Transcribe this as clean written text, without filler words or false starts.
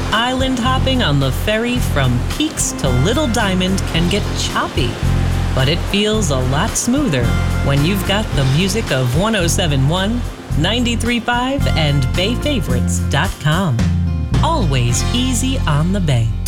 Island hopping on the ferry from Peaks to Little Diamond can get choppy, but it feels a lot smoother when you've got the music of 107.1, 93.5, and BayFavorites.com. Always easy on the Bay.